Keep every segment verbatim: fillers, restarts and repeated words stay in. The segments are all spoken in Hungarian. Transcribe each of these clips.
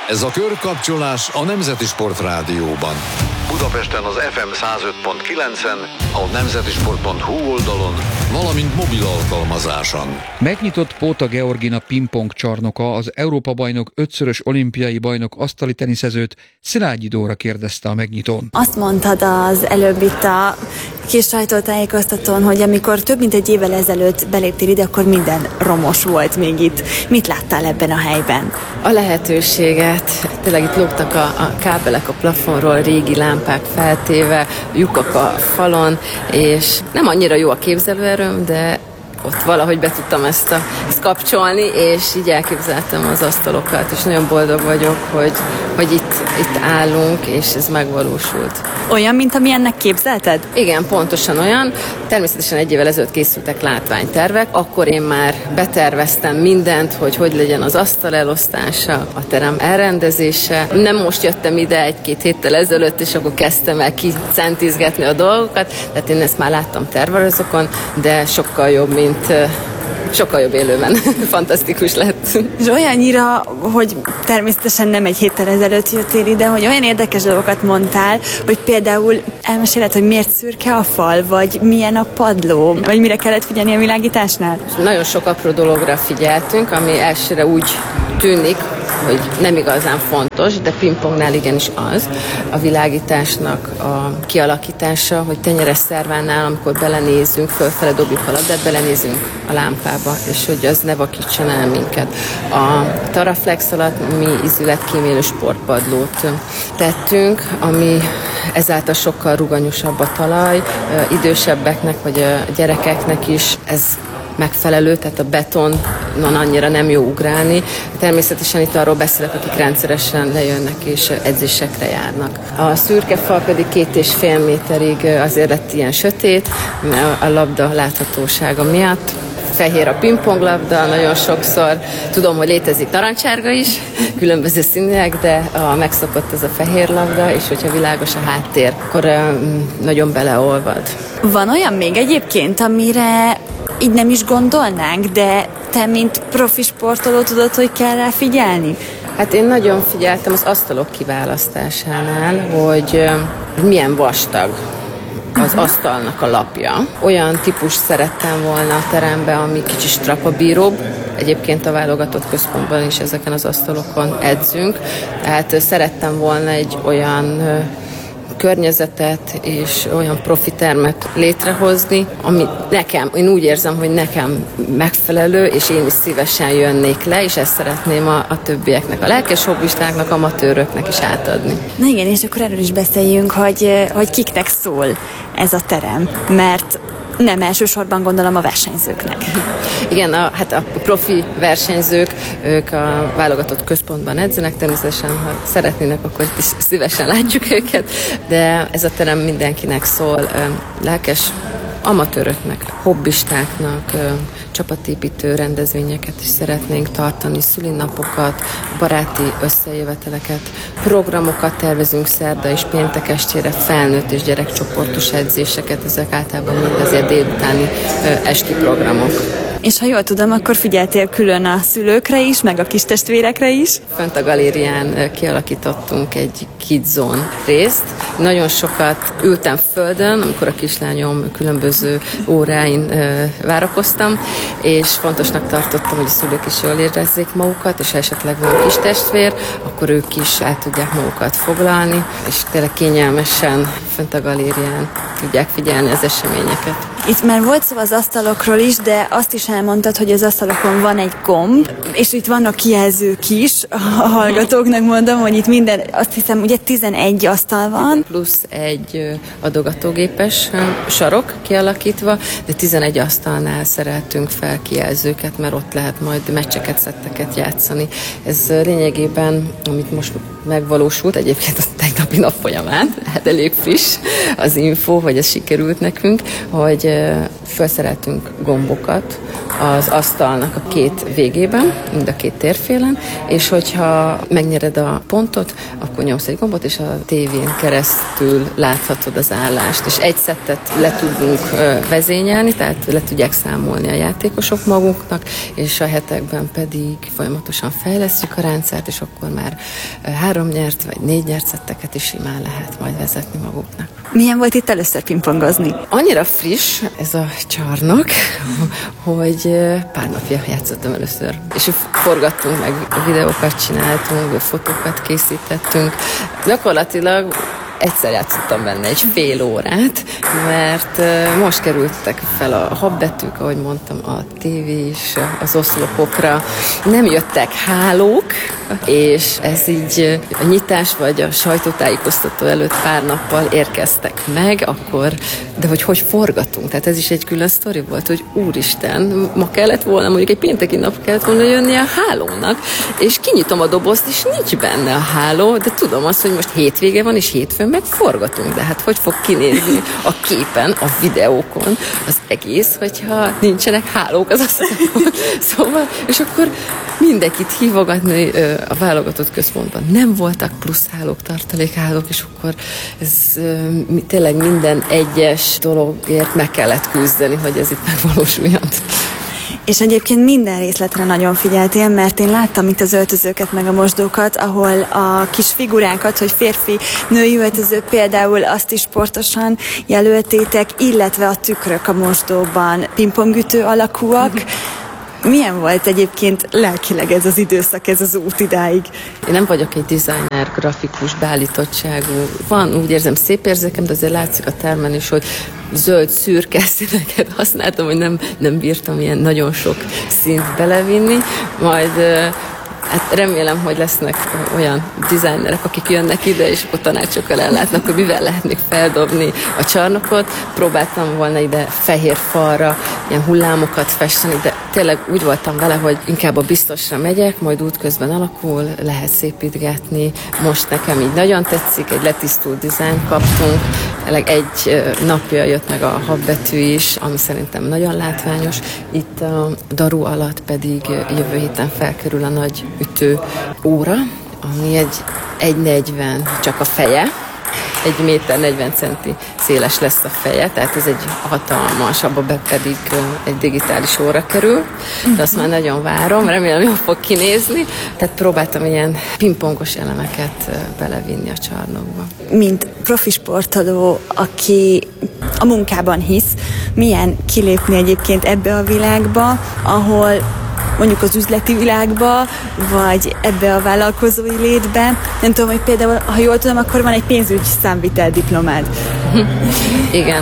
Ez a körkapcsolás a Nemzeti Sport Rádióban. Budapesten az ef em száz öt pont kilencen, a nemzetisport pont hú oldalon, valamint mobil alkalmazáson. Megnyitott Póta Georgina pingpong csarnoka az Európa-bajnok ötszörös olimpiai bajnok asztali teniszezőt Szilágyi Dóra kérdezte a megnyitón. Azt mondtad az előbb itt a kis sajtótájékoztatón, hogy amikor több mint egy évvel ezelőtt beléptél ide, akkor minden romos volt még itt. Mit láttál ebben a helyben? A lehetőséget. Tényleg itt lógtak a, a kábelek a plafonról, régi lámpák feltéve, lyukak a falon, és nem annyira jó a képzelőerőm, de ott valahogy be tudtam ezt, a, ezt kapcsolni, és így elképzeltem az asztalokat, és nagyon boldog vagyok, hogy, hogy itt, itt állunk, és ez megvalósult. Olyan, mint amilyennek képzelted? Igen, pontosan olyan. Természetesen egy évvel ezelőtt készültek látványtervek, akkor én már beterveztem mindent, hogy hogy legyen az asztal elosztása, a terem elrendezése. Nem most jöttem ide egy-két héttel ezelőtt, és akkor kezdtem el kicentizgetni a dolgokat, tehát én ezt már láttam tervezőkön, de sokkal jobb, mint sokkal jobb élőben. Fantasztikus lett. És olyannyira, hogy természetesen nem egy héttel ezelőtt jöttél ide, hogy olyan érdekes dolgokat mondtál, hogy például elmeséled, hogy miért szürke a fal, vagy milyen a padló, vagy mire kellett figyelni a világításnál? Nagyon sok apró dologra figyeltünk, ami elsőre úgy tűnik, hogy nem igazán fontos, de pingpongnál igenis az. A világításnak a kialakítása, hogy tenyeres szervánál, amikor belenézünk, fölfele dobjuk a labdát, belenézünk a lámpába, és hogy az ne vakítson el minket. A Taraflex alatt mi ízületkímélő sportpadlót tettünk, ami ezáltal sokkal rugalmasabb a talaj, idősebbeknek vagy a gyerekeknek is ez megfelelő, tehát a betonon annyira nem jó ugrálni. Természetesen itt arról beszélek, akik rendszeresen lejönnek és edzésekre járnak. A szürke fal pedig két és fél méterig azért lett ilyen sötét, a labda láthatósága miatt. Fehér a pingponglabda, nagyon sokszor tudom, hogy létezik narancsárga is, különböző színűek, de a megszokott az a fehér labda, és hogyha világos a háttér, akkor nagyon beleolvad. Van olyan még egyébként, amire így nem is gondolnánk, de te, mint profi sportoló tudod, hogy kell rá figyelni? Hát én nagyon figyeltem az asztalok kiválasztásánál, hogy milyen vastag az asztalnak a lapja. Olyan típus szerettem volna a terembe, ami kicsit strapabíróbb. Egyébként a válogatott központban is ezeken az asztalokon edzünk. Tehát szerettem volna egy olyan környezetet és olyan profi termet létrehozni, ami nekem, én úgy érzem, hogy nekem megfelelő, és én is szívesen jönnék le, és ezt szeretném a, a többieknek, a lelkes hobbistáknak, amatőröknek is átadni. Na igen, és akkor erről is beszéljünk, hogy, hogy kiknek szól ez a terem, mert nem elsősorban gondolom a versenyzőknek. Igen, a, hát a profi versenyzők, ők a válogatott központban edzenek, természetesen, ha szeretnének, akkor is szívesen látjuk őket, de ez a terem mindenkinek szól, lelkes amatőröknek, hobbistáknak, csapatépítő rendezvényeket is szeretnénk tartani, szülinapokat, baráti összejöveteleket, programokat tervezünk szerda és péntek estére, felnőtt és gyerekcsoportos edzéseket, ezek általában mind azért délutáni esti programok. És ha jól tudom, akkor figyeltél külön a szülőkre is, meg a kistestvérekre is? Fönt a galérián kialakítottunk egy kids zone részt. Nagyon sokat ültem földön, amikor a kislányom különböző óráin várakoztam, és fontosnak tartottam, hogy a szülők is jól érezzék magukat, és ha esetleg van kistestvér, akkor ők is el tudják magukat foglalni, és tényleg kényelmesen fönt a galérián tudják figyelni az eseményeket. Itt már volt szó az asztalokról is, de azt is elmondtad, hogy az asztalokon van egy gomb, és itt vannak kijelzők is, a hallgatóknak mondom, hogy itt minden, azt hiszem, ugye tizenegy asztal van. Plusz egy adogatógépes sarok kialakítva, de tizenegy asztalnál szereltünk fel kijelzőket, mert ott lehet majd meccseket, szetteket játszani. Ez lényegében, amit most megvalósult, egyébként a tegnapi nap folyamán, hát elég friss az info, hogy ez sikerült nekünk, hogy felszereltünk gombokat az asztalnak a két végében, mind a két térfélen, és hogyha megnyered a pontot, akkor nyomsz egy gombot, és a tévén keresztül láthatod az állást, és egy szettet le tudunk vezényelni, tehát le tudják számolni a játékosok maguknak, és a hetekben pedig folyamatosan fejlesztjük a rendszert, és akkor már három nyert, vagy négy nyert szetteket is simán lehet majd vezetni maguknak. Milyen volt itt először pingpongozni? Annyira friss ez a csarnok, hogy pár napja játszottam először. És forgattunk meg, videókat csináltunk, fotókat készítettünk. Gyakorlatilag egyszer játszottam benne egy fél órát, mert most kerültek fel a habbetűk, ahogy mondtam, a tévé is, az oszlopokra. Nem jöttek hálók, és ez így a nyitás vagy a sajtótájékoztató előtt pár nappal érkeztek meg, akkor, de hogy hogy forgatunk, tehát ez is egy külön sztori volt, hogy úristen, ma kellett volna, mondjuk egy pénteki nap kellett volna jönni a hálónak, és kinyitom a dobozt, és nincs benne a háló, de tudom azt, hogy most hétvége van, és hétfőn meg forgatunk, de hát hogy fog kinézni a képen, a videókon az egész, hogyha nincsenek hálók az asztalon. Szóval, és akkor mindenkit hívogatni a válogatott központban. Nem voltak plusz hálók, tartalékhálók, és akkor ez tényleg minden egyes dologért meg kellett küzdeni, hogy ez itt megvalósuljon. És egyébként minden részletre nagyon figyeltél, mert én láttam itt az öltözőket, meg a mosdókat, ahol a kis figurákat, hogy férfi, női öltöző, például azt is sportosan jelöltétek, illetve a tükrök a mosdóban pingpongütő alakúak. Milyen volt egyébként lelkileg ez az időszak, ez az út idáig? Én nem vagyok egy designer, grafikus beállítottságú. Van, úgy érzem, szép érzékem, de azért látszik a termen is, hogy zöld, szürke színeket használtam, hogy nem, nem bírtam ilyen nagyon sok színt belevinni. Majd hát remélem, hogy lesznek olyan designerek, akik jönnek ide, és akkor tanácsokkal ellátnak, hogy mivel lehet még feldobni a csarnokot. Próbáltam volna ide fehér falra ilyen hullámokat festeni, de tényleg úgy voltam vele, hogy inkább a biztosra megyek, majd útközben alakul, lehet szépítgetni. Most nekem így nagyon tetszik, egy letisztult dizájnt kaptunk, tényleg egy napja jött meg a habbetű is, ami szerintem nagyon látványos. Itt a daru alatt pedig jövő héten felkerül a nagy ütő óra, ami egy egy negyven csak a feje, egy méter negyven centi széles lesz a feje, tehát ez egy hatalmas, abba be pedig egy digitális óra kerül, de azt már nagyon várom, remélem jól fog kinézni, tehát próbáltam ilyen pingpongos elemeket belevinni a csarnokba. Mint profi sportoló, aki a munkában hisz, milyen kilépni egyébként ebbe a világba, ahol mondjuk az üzleti világba, vagy ebbe a vállalkozói létbe. Nem tudom, hogy például, ha jól tudom, akkor van egy pénzügyi számvitel diplomád. Igen,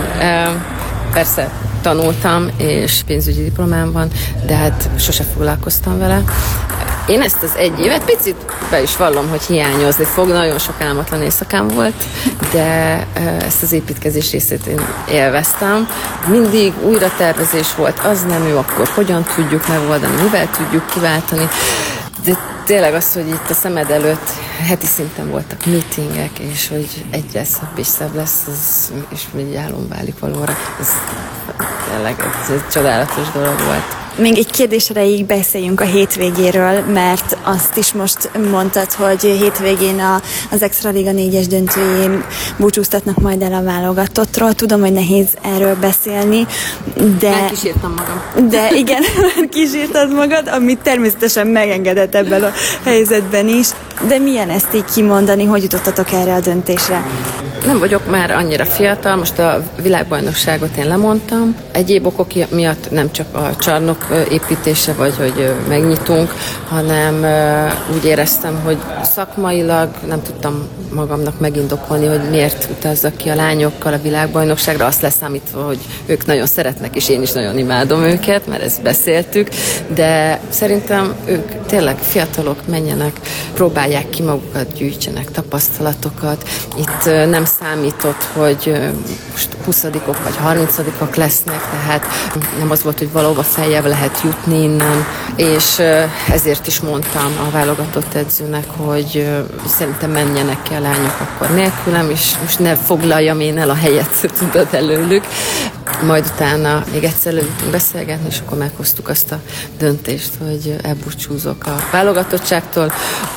persze tanultam, és pénzügyi diplomám van, de hát sose foglalkoztam vele. Én ezt az egy évet picit be is vallom, hogy hiányozni fog, nagyon sok álmatlan éjszakám volt, de ezt az építkezés részét én élveztem. Mindig újra tervezés volt, az nem jó, akkor hogyan tudjuk megoldani, mivel tudjuk kiváltani. De tényleg az, hogy itt a szemed előtt heti szinten voltak meetingek, és hogy egyre szebb és szebb lesz, ez, és egy álom válik valóra. Ez tényleg ez egy csodálatos dolog volt. Még egy kérdés erejéig beszéljünk a hétvégéről, mert azt is most mondtad, hogy hétvégén a, az Extra Liga négyes döntőjén búcsúztatnak majd el a válogatottról. Tudom, hogy nehéz erről beszélni, de... Már kísírtam magam. De igen, már kísírtad magad, amit természetesen megengedett ebben a helyzetben is. De milyen ezt így kimondani, hogy jutottatok erre a döntésre? Nem vagyok már annyira fiatal, most a világbajnokságot én lemondtam. Egyéb okok miatt nem csak a csarnok építése, vagy hogy megnyitunk, hanem úgy éreztem, hogy szakmailag nem tudtam magamnak megindokolni, hogy miért utazzak ki a lányokkal a világbajnokságra, azt leszámítva, hogy ők nagyon szeretnek, és én is nagyon imádom őket, mert ezt beszéltük, de szerintem ők tényleg fiatalok, menjenek, próbálják ki magukat, gyűjtsenek tapasztalatokat. Itt nem számított, hogy most huszadikok vagy harmincadikok lesznek, tehát nem az volt, hogy valahova feljebb lehet jutni innen, és ezért is mondtam a válogatott edzőnek, hogy szerintem menjenek ki a lányok akkor nélkülem, és most ne foglaljam én el a helyet, tudod, előlük. Majd utána még egyszer leültünk beszélgetni, és akkor meghoztuk azt a döntést, hogy elbúcsúzok a válogatottságtól,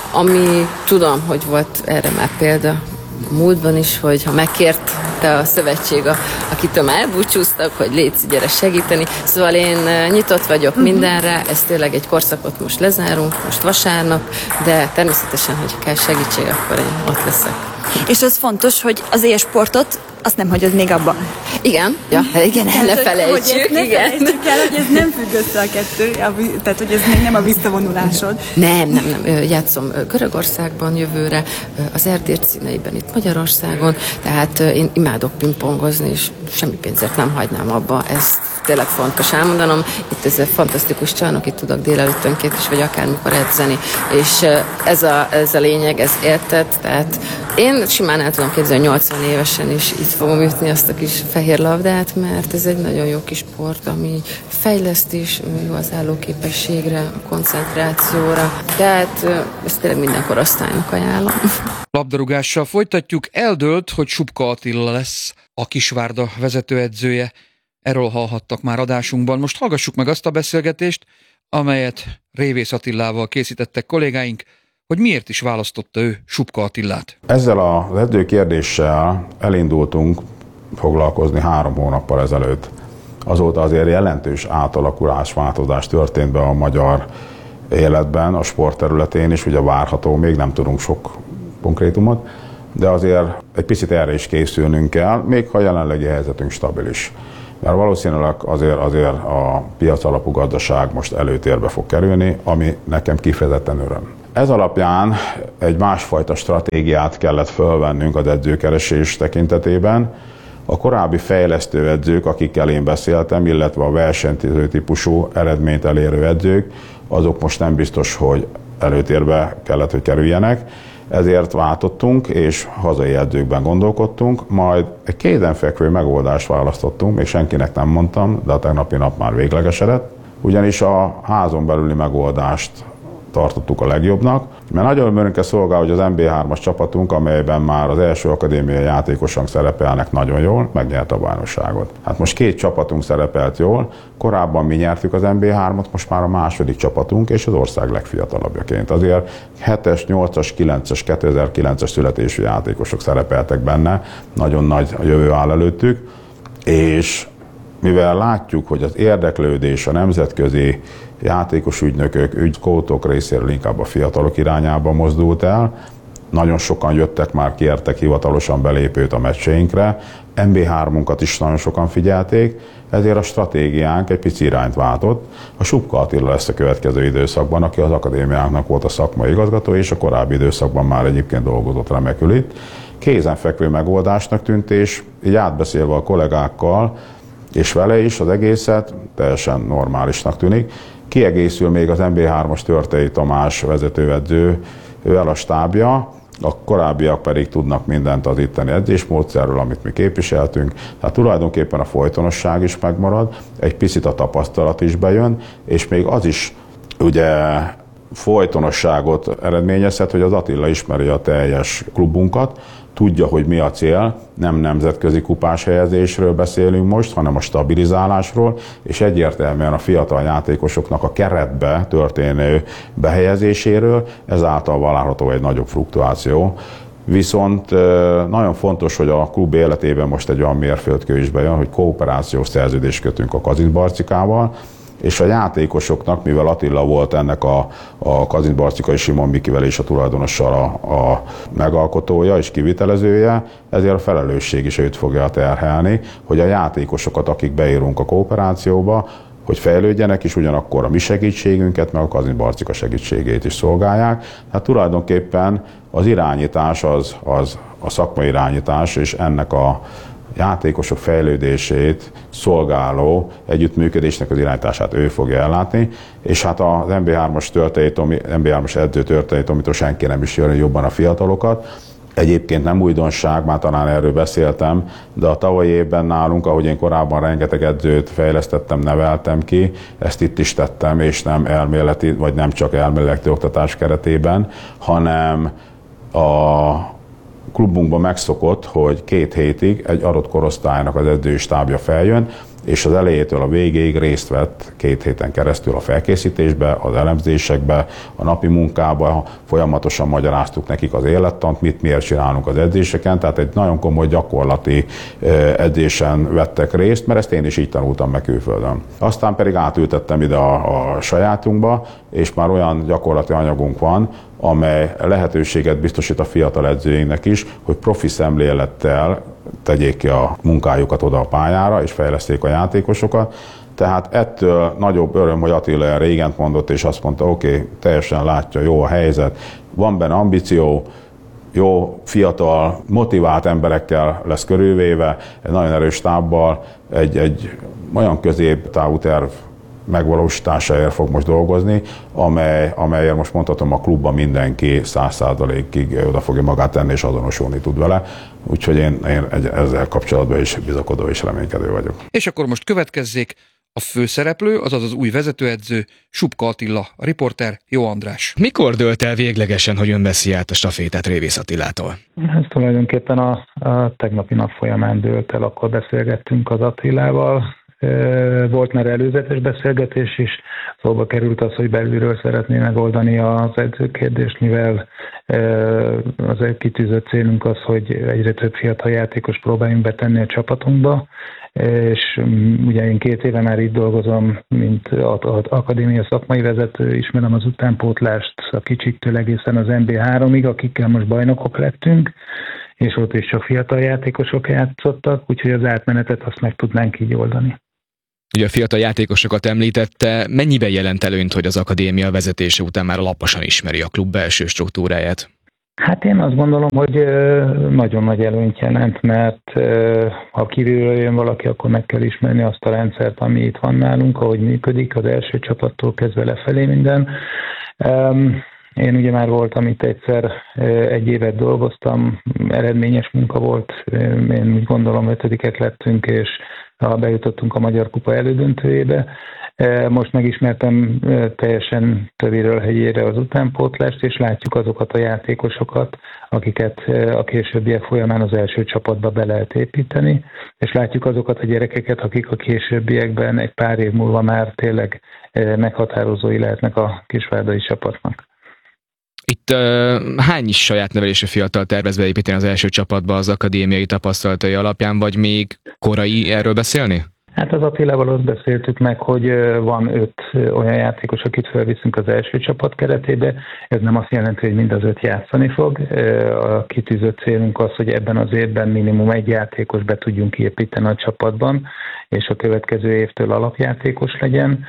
ami tudom, hogy volt erre már példa a múltban is, hogy ha megkérte a szövetség, a, akitől már elbúcsúztak, hogy légy, gyere segíteni. Szóval én nyitott vagyok uh-huh. mindenre, ez tényleg egy korszakot most lezárunk, most vasárnap, de természetesen, hogy kell segítség, akkor én ott leszek. És az fontos, hogy az élsportot azt nem hagyod még abba. Igen, ja, igen, el ne felejtsük. Ne igen. felejtsük el, hogy ez nem függ össze a kettő, tehát hogy ez még nem a visszavonulásod. Nem, nem, nem. Játszom Görögországban jövőre, az Erdély színeiben itt Magyarországon, tehát én imádok pingpongozni, és semmi pénzért nem hagynám abba. Ez tényleg fontos elmondanom. Itt ez egy fantasztikus csarnok, itt tudok délelőttönként is, vagy akármikor edzeni. És ez a, ez a lényeg, ez érted, tehát én simán el tudom képzelni, nyolcvan évesen is itt fogom ütni azt a kis fehér labdát, mert ez egy nagyon jó kis sport, ami fejleszt is, jó az állóképességre, a koncentrációra. Tehát ezt tényleg minden korosztálynak ajánlom. Labdarúgással folytatjuk. Eldőlt, hogy Subka Attila lesz a Kisvárda vezetőedzője. Erről hallhattak már adásunkban. Most hallgassuk meg azt a beszélgetést, amelyet Révész Attilával készítettek kollégáink, hogy miért is választotta ő Subka Attilát. Ezzel az edző kérdéssel elindultunk foglalkozni három hónappal ezelőtt. Azóta azért jelentős átalakulás, változás történt be a magyar életben, a sport területén is, ugye várható, még nem tudunk sok konkrétumot, de azért egy picit erre is készülnünk kell, még ha a jelenlegi helyzetünk stabilis. Mert valószínűleg azért, azért a piac alapú gazdaság most előtérbe fog kerülni, ami nekem kifejezetten öröm. Ez alapján egy másfajta stratégiát kellett fölvennünk az edzőkeresés tekintetében. A korábbi fejlesztő edzők, akikkel én beszéltem, illetve a versenyző típusú eredményt elérő edzők, azok most nem biztos, hogy előtérbe kellett, hogy kerüljenek. Ezért váltottunk, és hazai edzőkben gondolkodtunk, majd egy kézenfekvő megoldást választottunk, még senkinek nem mondtam, de a tegnapi nap már véglegesedett, ugyanis a házon belüli megoldást tartottuk a legjobbnak, mert nagyon örömünkre szolgál, hogy az em bé hármas csapatunk, amelyben már az első akadémiai játékosok szerepelnek nagyon jól, megnyerte a bajnokságot. Hát most két csapatunk szerepelt jól, korábban mi nyertük az em bé hármat, most már a második csapatunk, és az ország legfiatalabbjaként. Azért hetes, nyolcas, kilences, kétezer-kilences születésű játékosok szerepeltek benne, nagyon nagy a jövő áll előttük, és mivel látjuk, hogy az érdeklődés a nemzetközi játékos ügynökök, ügykótok részéről inkább a fiatalok irányába mozdult el, nagyon sokan jöttek már, kértek hivatalosan belépőt a meccseinkre, em bé hármunkat is nagyon sokan figyelték, ezért a stratégiánk egy pici irányt váltott. A Subka Attila lesz a következő időszakban, aki az akadémiánknak volt a szakmai igazgató, és a korábbi időszakban már egyébként dolgozott remekül itt. Kézenfekvő megoldásnak tűnt, és így átbeszélve a kollégákkal, és vele is az egészet teljesen normálisnak tűnik. Kiegészül még az em bé hármas Törtei Tamás vezetőedző, ővel a stábja, a korábbiak pedig tudnak mindent az itteni edzésmódszerről, amit mi képviseltünk. Tehát tulajdonképpen a folytonosság is megmarad, egy picit a tapasztalat is bejön, és még az is ugye folytonosságot eredményezhet, hogy az Attila ismeri a teljes klubunkat, tudja, hogy mi a cél, nem nemzetközi kupás helyezésről beszélünk most, hanem a stabilizálásról, és egyértelműen a fiatal játékosoknak a keretbe történő behelyezéséről, ezáltal várható egy nagyobb fluktuáció. Viszont nagyon fontos, hogy a klub életében most egy olyan mérföldkő is bejön, hogy kooperációs szerződést kötünk a Kazincbarcikával, és a játékosoknak, mivel Attila volt ennek a, a Kazincbarcikai Simon Mikivel és a tulajdonossal a, a megalkotója és kivitelezője, ezért a felelősség is őt fogja terhelni, hogy a játékosokat, akik beírunk a kooperációba, hogy fejlődjenek, és ugyanakkor a mi segítségünket, meg a Kazincbarcika segítségét is szolgálják. Hát tulajdonképpen az irányítás az, az a szakmai irányítás, és ennek a játékosok fejlődését szolgáló együttműködésnek az irányítását ő fogja ellátni, és hát az em bé hármas Törtei Tomi, em bé hármas edző Törtei Tomitól senki nem is jön jobban a fiatalokat, Egyébként nem újdonság, már talán erről beszéltem, de a tavalyi évben nálunk, ahogy én korábban rengeteg edzőt fejlesztettem, neveltem ki, ezt itt is tettem, és nem elméleti, vagy nem csak elméleti oktatás keretében, hanem a klubunkban megszokott, hogy két hétig egy adott korosztálynak az edzői stábja feljön, és az elejétől a végéig részt vett két héten keresztül a felkészítésbe, az elemzésekbe, a napi munkába, folyamatosan magyaráztuk nekik az élettant, mit miért csinálunk az edzéseken, tehát egy nagyon komoly gyakorlati edzésen vettek részt, mert ezt én is így tanultam meg külföldön. Aztán pedig átültettem ide a, a sajátunkba, és már olyan gyakorlati anyagunk van, amely lehetőséget biztosít a fiatal edzőinknek is, hogy profi szemlélettel tegyék ki a munkájukat oda a pályára, és fejleszték a játékosokat. Tehát ettől nagyobb öröm, hogy Attila régent mondott, és azt mondta, oké, okay, teljesen látja, jó a helyzet, van benne ambíció, jó, fiatal, motivált emberekkel lesz körülvéve, egy nagyon erős stábbal, egy, egy olyan középtávú terv megvalósításáért fog most dolgozni, amely, amelyért most mondhatom, a klubban mindenki száz százalékig oda fogja magát tenni és azonosulni tud vele. Úgyhogy én, én ezzel kapcsolatban is bizakodó és reménykedő vagyok. És akkor most következzék a főszereplő, azaz az új vezetőedző, Supka Attila, a riporter Jó András. Mikor dőlt el véglegesen, hogy ön veszi át a stafétát Révész Attilától? Ez tulajdonképpen a, a tegnapi nap folyamán dőlt el, akkor beszélgettünk az Attilával. Volt már előzetes beszélgetés is, szóba került az, hogy belülről szeretné megoldani az edzőkérdést, mivel az egy kitűzött célunk az, hogy egyre több fiatal játékos próbáljunk betenni a csapatunkba, és ugye én két éve már itt dolgozom, mint akadémia szakmai vezető, ismerem az utánpótlást a kicsiktől egészen az en bé háromig, akikkel most bajnokok lettünk, és ott is csak fiatal játékosok játszottak, úgyhogy az átmenetet azt meg tudnánk így oldani. Ugye a fiatal játékosokat említette, mennyiben jelent előnyt, hogy az akadémia vezetése után már alaposan ismeri a klub belső struktúráját? Hát én azt gondolom, hogy nagyon nagy előnyt jelent, mert ha kívülről jön valaki, akkor meg kell ismerni azt a rendszert, ami itt van nálunk, ahogy működik, az első csapattól kezdve lefelé minden. Én ugye már voltam itt egyszer, egy évet dolgoztam, eredményes munka volt, én úgy gondolom ötödikek lettünk, és bejutottunk a Magyar Kupa elődöntőjébe. Most megismertem teljesen tövéről hegyére az utánpótlást, és látjuk azokat a játékosokat, akiket a későbbiek folyamán az első csapatba be lehet építeni, és látjuk azokat a gyerekeket, akik a későbbiekben egy pár év múlva már tényleg meghatározói lehetnek a kisvárdai csapatnak. Itt uh, hány is saját nevelésű fiatal tervez beépíteni az első csapatba az akadémiai tapasztalatai alapján, vagy még korai erről beszélni? Hát az Attilával azt beszéltük meg, hogy van öt olyan játékos, akit felviszünk az első csapat keretébe. Ez nem azt jelenti, hogy mind az öt játszani fog. A kitűzött célunk az, hogy ebben az évben minimum egy játékos be tudjunk építeni a csapatban, és a következő évtől alapjátékos legyen.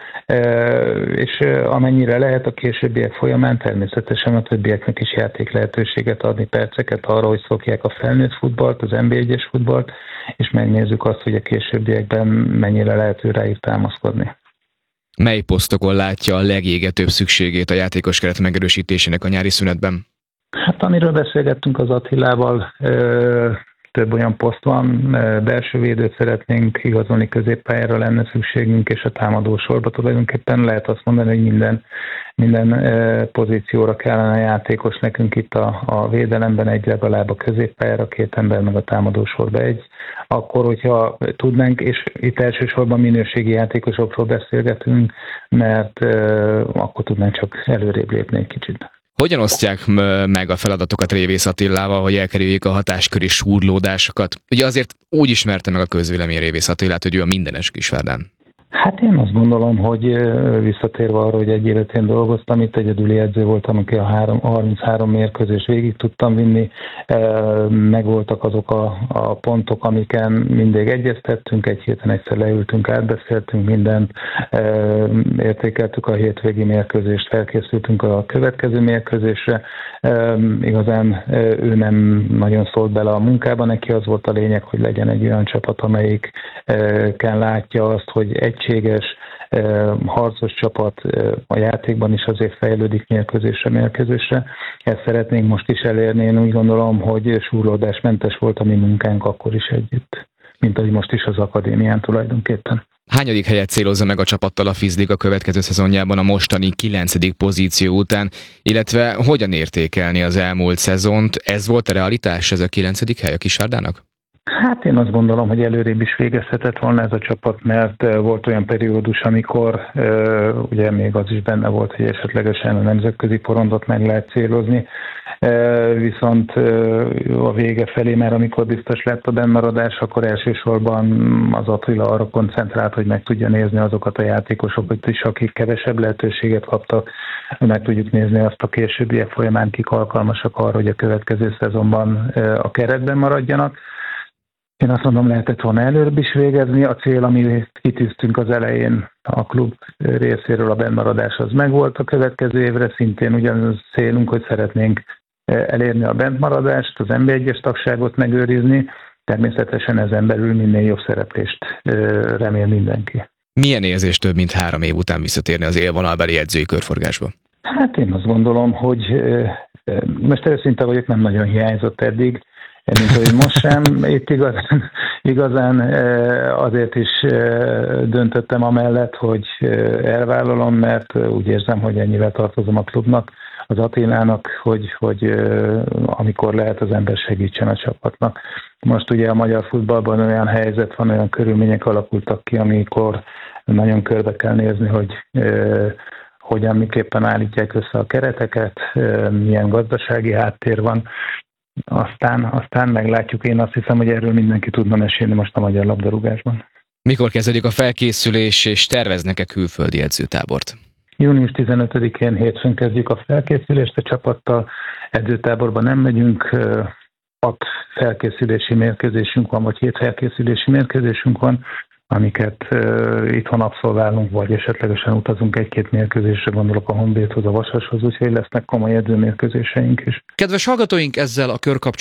És amennyire lehet a későbbiek folyamán természetesen a többieknek is játék lehetőséget adni, perceket arra, hogy szokják a felnőtt futballt, az en bé egyes futballt, és megnézzük azt, hogy a későbbiekben mennyire lehet rájuk támaszkodni. Mely posztokon látja a legégetőbb szükségét a játékos keret megerősítésének a nyári szünetben? Hát amiről beszélgettünk az Attilával, több olyan poszt van, belső védőt szeretnénk igazolni, középpályára lenne szükségünk, és a támadó sorba tulajdonképpen lehet azt mondani, hogy minden, minden pozícióra kellene játékos nekünk itt a, a védelemben, egy legalább a középpályára, két ember meg a támadó sorba egy. Akkor, hogyha tudnánk, és itt elsősorban minőségi játékosokról beszélgetünk, mert akkor tudnánk csak előrébb lépni egy kicsit. Hogyan osztják meg a feladatokat Révész Attilával, hogy elkerüljék a hatásköri súrlódásokat? Ugye azért úgy ismerte meg a közvélemény Révész Attilát, hogy ő a mindenes Kisvárdán. Hát én azt gondolom, hogy visszatérve arra, hogy egy évet én dolgoztam, itt egyedüli edző voltam, aki a harminchárom mérkőzést végig tudtam vinni, megvoltak azok a, a pontok, amiken mindig egyeztettünk, egy héten egyszer leültünk, átbeszéltünk mindent, értékeltük a hétvégi mérkőzést, felkészültünk a következő mérkőzésre. Igazán ő nem nagyon szólt bele a munkába, neki az volt a lényeg, hogy legyen egy olyan csapat, amelyik látja azt, hogy egységes, harcos csapat, a játékban is azért fejlődik mérkőzésre, mérkőzésre. Ezt szeretnénk most is elérni. Én úgy gondolom, hogy súrlódásmentes volt a mi munkánk akkor is együtt, mint ahogy most is az akadémián tulajdonképpen. Hányadik helyet célozza meg a csapattal a Fizliga következő szezonjában a mostani kilencedik pozíció után, illetve hogyan értékelni az elmúlt szezont? Ez volt a realitás, ez a kilencedik hely a Kisvárdának? Hát én azt gondolom, hogy előrébb is végezhetett volna ez a csapat, mert volt olyan periódus, amikor ugye még az is benne volt, hogy esetlegesen a nemzetközi porondot meg lehet célozni, viszont a vége felé, mert amikor biztos lett a bennmaradás, akkor elsősorban az Attila arra koncentrált, hogy meg tudja nézni azokat a játékosokat is, akik kevesebb lehetőséget kaptak, meg tudjuk nézni azt a későbbiek folyamán, kik alkalmasak arra, hogy a következő szezonban a keretben maradjanak. Én azt mondom, lehetett volna előbb is végezni. A cél, amit kitűztünk az elején a klub részéről, a bennmaradás az megvolt a következő évre. Szintén ugyanaz célunk, hogy szeretnénk elérni a bentmaradást, az en bé egyes tagságot megőrizni. Természetesen ezen belül minél jobb szereplést remél mindenki. Milyen érzés több mint három év után visszatérni az élvonalbeli edzői körforgásba? Hát én azt gondolom, hogy most őszinte vagyok, nem nagyon hiányzott eddig. Mint hogy most sem, itt igazán, igazán azért is döntöttem amellett, hogy elvállalom, mert úgy érzem, hogy ennyivel tartozom a klubnak, az Attilának, hogy, hogy amikor lehet, az ember segítsen a csapatnak. Most ugye a magyar futballban olyan helyzet van, olyan körülmények alakultak ki, amikor nagyon körbe kell nézni, hogy hogyan, miképpen állítják össze a kereteket, milyen gazdasági háttér van. Aztán, aztán meglátjuk, én azt hiszem, hogy erről mindenki tudna mesélni most a magyar labdarúgásban. Mikor kezdődik a felkészülés, és terveznek-e külföldi edzőtábort? június tizenötödikén hétfőn kezdjük a felkészülést a csapattal, edzőtáborban nem megyünk, hat felkészülési mérkőzésünk van, vagy hét felkészülési mérkőzésünk van, amiket uh, itthon abszolválunk, vagy esetlegesen utazunk egy-két mérkőzésre, gondolok a Honvédhoz, a Vasashoz, úgyhogy lesznek komoly edzőmérkőzéseink is. Kedves hallgatóink, ezzel a körkapcsolat